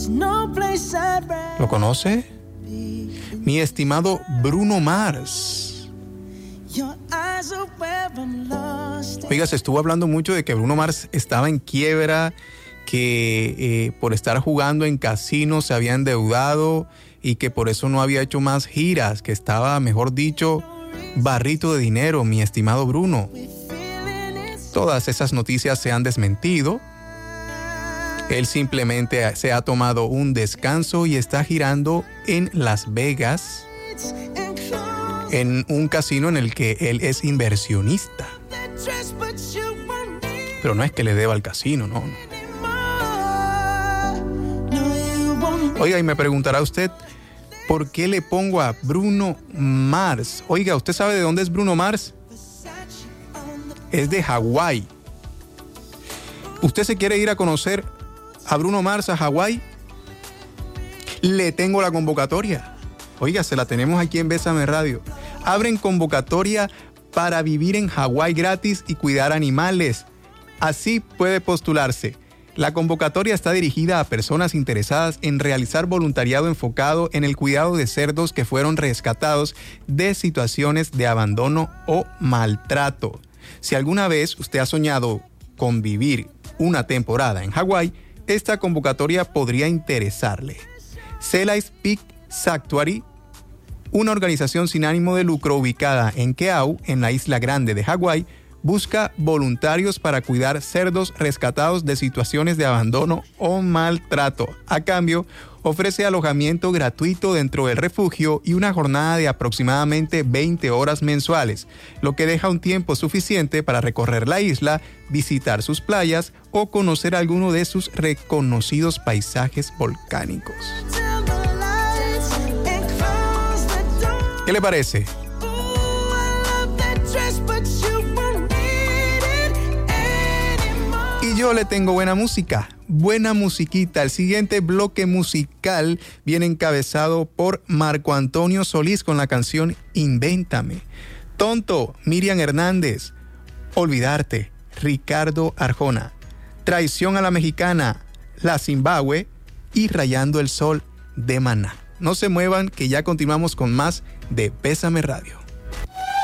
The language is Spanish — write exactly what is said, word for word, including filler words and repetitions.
¿Lo conoce? Mi estimado Bruno Mars. Oiga, se estuvo hablando mucho de que Bruno Mars estaba en quiebra, que eh, por estar jugando en casinos se había endeudado y que por eso no había hecho más giras, que estaba, mejor dicho, barrito de dinero, mi estimado Bruno. Todas esas noticias se han desmentido. Él simplemente se ha tomado un descanso y está girando en Las Vegas, en un casino en el que él es inversionista. Pero no es que le deba al casino, no. Oiga, y me preguntará usted, ¿por qué le pongo a Bruno Mars? Oiga, ¿usted sabe de dónde es Bruno Mars? Es de Hawái. ¿Usted se quiere ir a conocer a Bruno Mars a Hawái? Le tengo la convocatoria. Oiga, se la tenemos aquí en Bésame Radio. Abren convocatoria para vivir en Hawái gratis y cuidar animales. Así puede postularse. La convocatoria está dirigida a personas interesadas en realizar voluntariado enfocado en el cuidado de cerdos que fueron rescatados de situaciones de abandono o maltrato. Si alguna vez usted ha soñado con vivir una temporada en Hawái, esta convocatoria podría interesarle. Celais Peak Sanctuary, una organización sin ánimo de lucro ubicada en Keau, en la isla grande de Hawái, busca voluntarios para cuidar cerdos rescatados de situaciones de abandono o maltrato. A cambio, ofrece alojamiento gratuito dentro del refugio y una jornada de aproximadamente veinte horas mensuales, lo que deja un tiempo suficiente para recorrer la isla, visitar sus playas o conocer alguno de sus reconocidos paisajes volcánicos. ¿Qué le parece? Y yo le tengo buena música, buena musiquita. El siguiente bloque musical viene encabezado por Marco Antonio Solís con la canción Invéntame. Tonto, Miriam Hernández. Olvidarte, Ricardo Arjona. Traición a la Mexicana, La Zimbabue y Rayando el Sol de Maná. No se muevan, que ya continuamos con más de Bésame Radio.